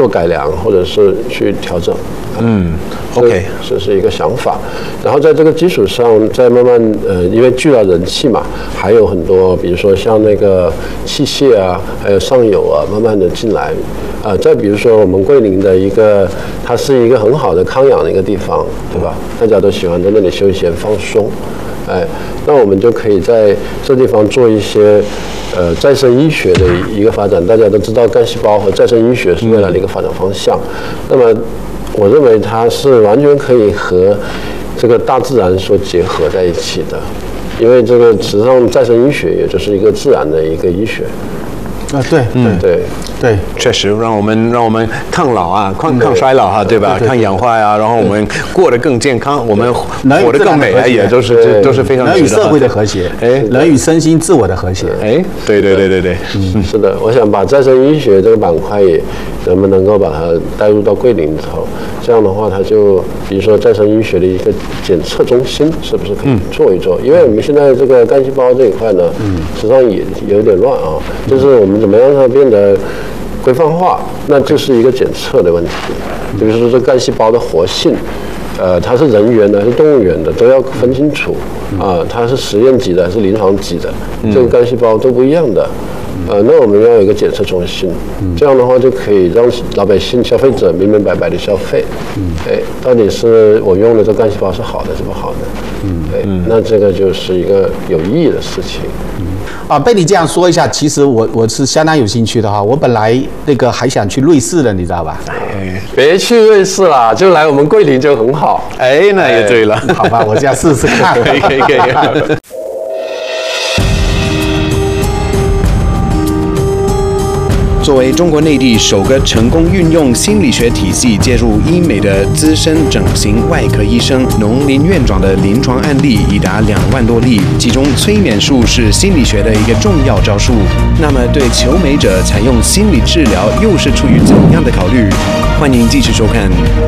做改良或者是去调整。 OK， 这是一个想法。然后在这个基础上，再慢慢因为聚了人气嘛，还有很多，比如说像那个器械啊，还有上游啊，慢慢的进来。再比如说我们桂林的一个，它是一个很好的康养的一个地方，对吧？大家都喜欢在那里休闲放松。那我们就可以在这地方做一些再生医学的一个发展。大家都知道干细胞和再生医学是未来的一个发展方向。那么我认为它是完全可以和这个大自然所结合在一起的，因为这个实际上再生医学也就是一个自然的一个医学。 对，确实让我们抗老啊，抗衰老哈，对吧？抗氧化呀，然后我们过得更健康，我们活得更美啊，也都是非常值得。 人与社会的和谐，人与身心自我的和谐。 对， 是的，我想把再生医学这个板块也能够把它带入到桂林里头，这样的话，它就比如说再生医学的一个检测中心，是不是可以做一做？因为我们现在这个干细胞这一块呢，实际上也有点乱啊，就是我们怎么样让它变得规范化，那就是一个检测的问题。比如说这干细胞的活性，它是人源的还是动物源的，都要分清楚啊。它是实验级的还是临床级的，这个干细胞都不一样的。那我们要有一个检测中心，这样的话就可以让老百姓、消费者明明白白的消费。到底是我用的这干细胞是好的是不好的？那这个就是一个有意义的事情。 被你这样说一下，其实我是相当有兴趣的哈。我本来还想去瑞士的，你知道吧？ 别去瑞士啦，就来我们桂林就很好。 那也对了。 好吧，我要试试看。 可以。作为中国内地首个成功运用心理学体系介入医美的资深整形外科医生，农林院长的临床案例已达2万多例，其中催眠术是心理学的一个重要招数。那么，对求美者采用心理治疗又是出于怎样的考虑？欢迎继续收看。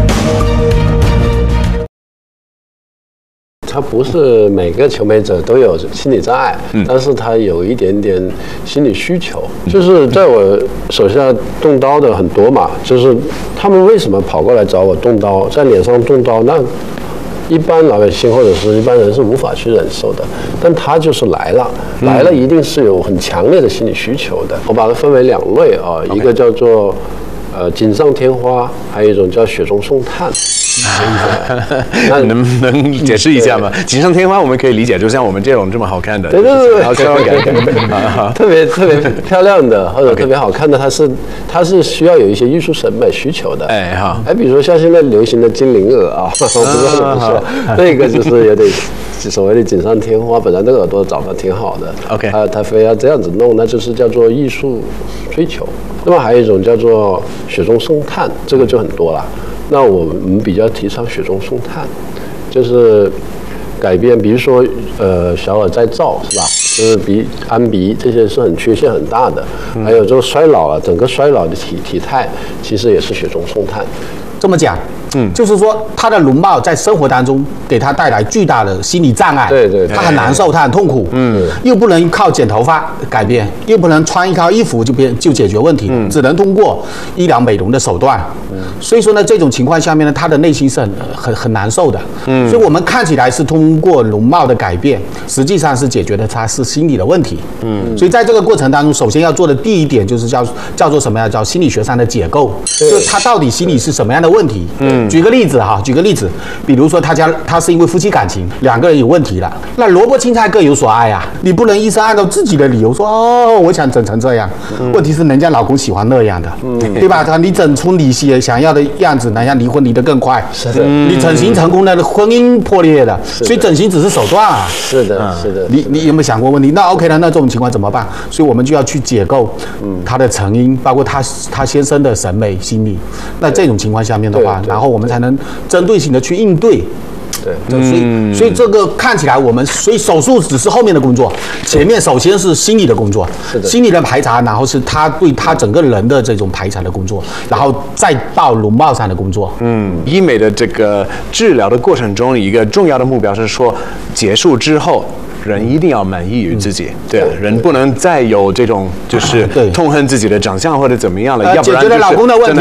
他不是每个求美者都有心理障碍，但是他有一点点心理需求。就是在我手下动刀的很多嘛，就是他们为什么跑过来找我动刀，在脸上动刀，那一般老百姓或者是一般人是无法去忍受的，但他就是来了一定是有很强烈的心理需求的。我把它分为2类啊，一个叫做锦上添花，还有一种叫雪中送炭。 那能不能解释一下吗？锦上添花我们可以理解，就像我们这种这么好看的， 对，特别漂亮的或者特别好看的，它是需要有一些艺术审美需求的。比如说像现在流行的精灵耳啊，我不知道怎么说，那个就是有点所谓的锦上添花，本来那个耳朵长得挺好的，OK，他非要这样子弄，那就是叫做艺术追求。那么还有一种叫做雪中送炭，这个就很多了。那我们比较提倡雪中送炭，就是改变，比如说小耳再造是吧？就是安鼻这些是很缺陷很大的，还有这个衰老了，整个衰老的体态其实也是雪中送炭。 这么讲，就是说他的容貌在生活当中给他带来巨大的心理障碍， 对， 他很难受，他很痛苦，又不能靠剪头发改变，又不能穿一套衣服就解决问题，只能通过医疗美容的手段，所以说呢，这种情况下面呢，他的内心是很难受的，所以我们看起来是通过容貌的改变，实际上是解决的他是心理的问题，所以在这个过程当中，首先要做的第一点就是叫做什么呀？叫心理学上的解构，就是他到底心里是什么样的问题，举个例子，比如说他是因为夫妻感情2个人有问题了，那萝卜青菜各有所爱啊，你不能医生按照自己的理由说我想整成这样，问题是人家老公喜欢那样的，对吧？你整出你想要的样子，人家离婚离得更快， 是的， 你整形成功了，婚姻破裂了，所以整形只是手段啊， 是的。 你有没有想过问题？那 OK 了，那这种情况怎么办？所以我们就要去解构他的成因，包括他先生的审美心理。那这种情况下面的话，然后我们才能针对性的去应对。所以这个看起来所以手术只是后面的工作，前面首先是心理的工作，心理的排查，然后是他对他整个人的这种排查的工作，然后再到容貌上的工作。 医美的这个治疗的过程中，一个重要的目标是说，结束之后。人一定要满意于自己，对啊，人不能再有这种就是痛恨自己的长相或者怎么样了，要不然解决了老公的问题，